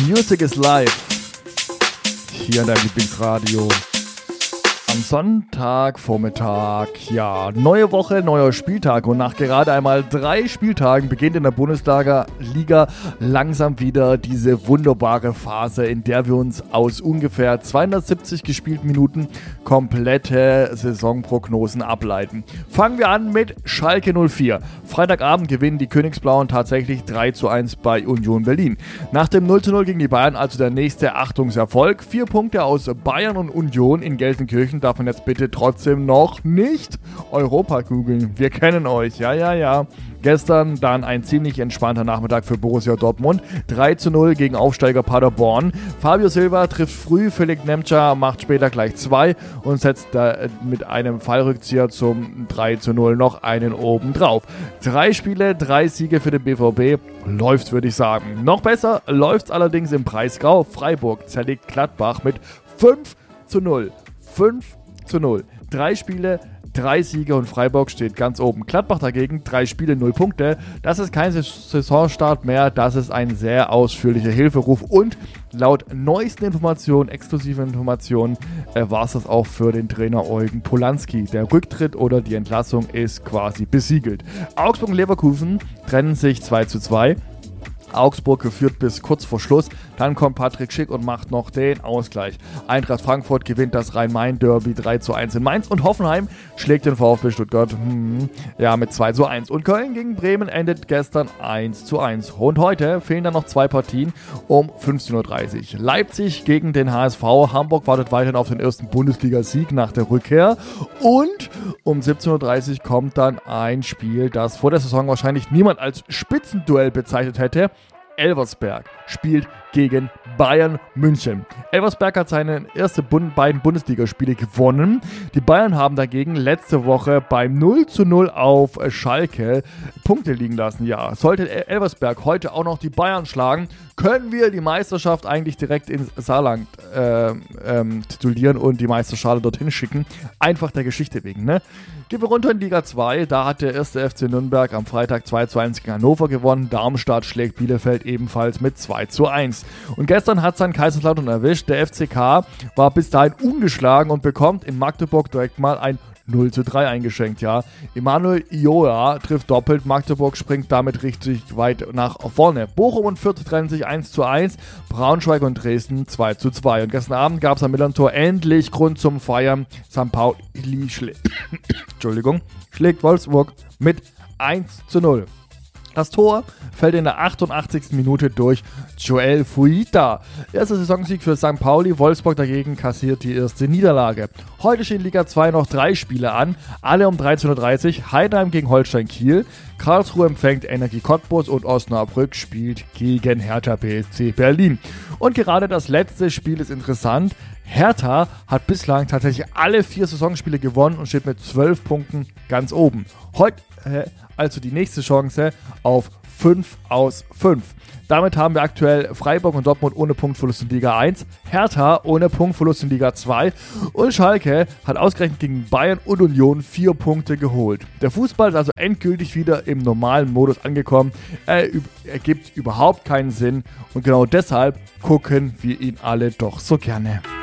Music is Life. Hier an deinem Lieblingsradio. Am Sonntagvormittag, ja, neue Woche, neuer Spieltag und nach gerade einmal 3 Spieltagen beginnt in der Bundesliga langsam wieder diese wunderbare Phase, in der wir uns aus ungefähr 270 gespielten Minuten komplette Saisonprognosen ableiten. Fangen wir an mit Schalke 04. Freitagabend gewinnen die Königsblauen tatsächlich 3:1 bei Union Berlin. Nach dem 0:0 gegen die Bayern also der nächste Achtungserfolg. 4 Punkte aus Bayern und Union in Gelsenkirchen. Darf man jetzt bitte trotzdem noch nicht Europa googeln. Wir kennen euch. Ja. Gestern dann ein ziemlich entspannter Nachmittag für Borussia Dortmund. 3:0 gegen Aufsteiger Paderborn. Fabio Silva trifft früh, Felix Nemca macht später gleich 2 und setzt da mit einem Fallrückzieher zum 3:0 noch einen oben drauf. 3 Spiele, 3 Siege für den BVB. Läuft, würde ich sagen. Noch besser läuft's allerdings im Breisgau. Freiburg zerlegt Gladbach mit 5:0. 5:0. 3 Spiele, 3 Siege und Freiburg steht ganz oben. Gladbach dagegen 3 Spiele, 0 Punkte. Das ist kein Saisonstart mehr. Das ist ein sehr ausführlicher Hilferuf. Und laut neuesten Informationen, exklusiven Informationen, war es das auch für den Trainer Eugen Polanski. Der Rücktritt oder die Entlassung ist quasi besiegelt. Augsburg und Leverkusen trennen sich 2:2. Augsburg geführt bis kurz vor Schluss. Dann kommt Patrick Schick und macht noch den Ausgleich. Eintracht Frankfurt gewinnt das Rhein-Main-Derby 3:1 in Mainz. Und Hoffenheim schlägt den VfB Stuttgart mit 2:1. Und Köln gegen Bremen endet gestern 1:1. Und heute fehlen dann noch 2 Partien um 15:30 Uhr. Leipzig gegen den HSV. Hamburg wartet weiterhin auf den ersten Bundesliga-Sieg nach der Rückkehr. Und um 17:30 Uhr kommt dann ein Spiel, das vor der Saison wahrscheinlich niemand als Spitzenduell bezeichnet hätte. Elversberg spielt gegen Bayern München. Elversberg hat seine ersten beiden Bundesligaspiele gewonnen. Die Bayern haben dagegen letzte Woche beim 0:0 auf Schalke Punkte liegen lassen. Ja, sollte Elversberg heute auch noch die Bayern schlagen, können wir die Meisterschaft eigentlich direkt ins Saarland titulieren und die Meisterschale dorthin schicken. Einfach der Geschichte wegen, ne? Gehen wir runter in Liga 2. Da hat der erste FC Nürnberg am Freitag 2:1 gegen Hannover gewonnen. Darmstadt schlägt Bielefeld ebenfalls mit 2:1. Und gestern hat es dann Kaiserslautern erwischt. Der FCK war bis dahin ungeschlagen und bekommt in Magdeburg direkt mal ein 0:3 eingeschenkt, ja. Emanuel Ioa trifft doppelt, Magdeburg springt damit richtig weit nach vorne. Bochum und Fürth trennen sich 1:1, Braunschweig und Dresden 2:2. Und gestern Abend gab es am Millern-Tor endlich Grund zum Feiern. St. Pauli schlägt Wolfsburg mit 1:0. Das Tor fällt in der 88. Minute durch Joel Fuita. Erster Saisonsieg für St. Pauli, Wolfsburg dagegen kassiert die erste Niederlage. Heute stehen in Liga 2 noch 3 Spiele an, alle um 13:30 Uhr. Heidenheim gegen Holstein Kiel, Karlsruhe empfängt Energie Cottbus und Osnabrück spielt gegen Hertha BSC Berlin. Und gerade das letzte Spiel ist interessant. Hertha hat bislang tatsächlich alle 4 Saisonspiele gewonnen und steht mit 12 Punkten ganz oben. Heute also die nächste Chance auf 5 aus 5. Damit haben wir aktuell Freiburg und Dortmund ohne Punktverlust in Liga 1, Hertha ohne Punktverlust in Liga 2 und Schalke hat ausgerechnet gegen Bayern und Union 4 Punkte geholt. Der Fußball ist also endgültig wieder im normalen Modus angekommen. Er ergibt überhaupt keinen Sinn und genau deshalb gucken wir ihn alle doch so gerne.